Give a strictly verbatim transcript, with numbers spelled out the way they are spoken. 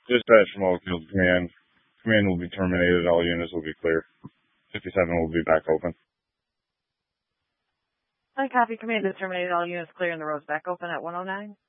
Dispatch from Oak Hill Command. Command will be terminated. All units will be clear. fifty-seven will be back open. I copy. Command is terminated. All units clear and the road's back open at one oh nine.